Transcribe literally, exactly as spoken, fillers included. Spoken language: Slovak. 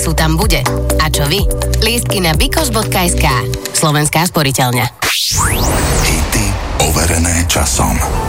času tam bude. A čo vy? Lístky na bikoš bodka es ká. Slovenská sporiteľňa. Hity overené časom.